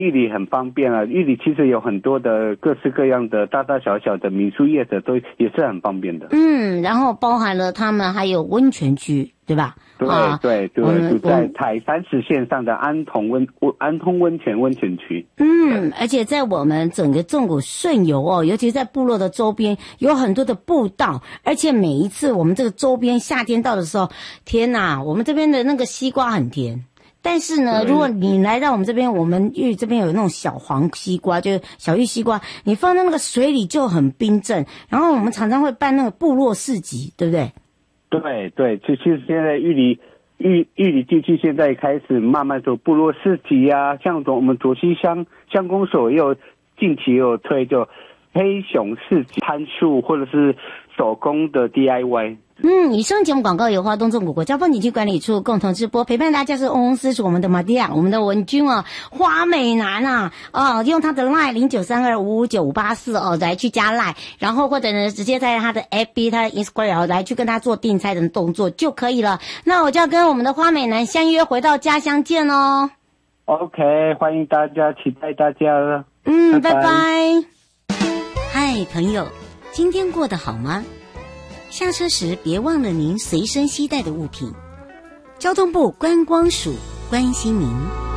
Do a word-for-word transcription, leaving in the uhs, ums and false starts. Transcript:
玉里很方便啊，玉里其实有很多的各式各样的大大小小的民宿业者都也是很方便的。 嗯，然后包含了他们还有温泉区，对吧？ 对、 啊、 对对，就在台三十线上的安通温安通温泉温泉区。 嗯，而且在我们整个纵谷顺游哦，尤其是在部落的周边，有很多的步道，而且每一次我们这个周边夏天到的时候，天哪，我们这边的那个西瓜很甜。但是呢，如果你来到我们这边，我们玉这边有那种小黄西瓜，就是小玉西瓜，你放在那个水里就很冰镇。然后我们常常会办那个部落市集，对不对？ 对对，其实现在玉里玉玉里地区现在开始慢慢做部落市集啊，像我们卓溪乡乡公所也有近期也有推就黑熊市集攀树或者是手工的 D I Y。 嗯，以上节目广告由花东纵谷国家风景区管理处共同直播，陪伴大家是翁翁斯，是我们的马蒂亚，我们的文君啊，花美男啊，哦，用他的 line 零九三二五五九五八四哦来去加 line， 然后或者呢直接在他的 F B 他的 Instagram 来去跟他做订菜的动作就可以了。那我就要跟我们的花美男相约回到家乡见哦。 OK， 欢迎大家，期待大家了。 嗯，拜拜。嗨，朋友，今天过得好吗？下车时别忘了您随身携带的物品。交通部观光署关心您。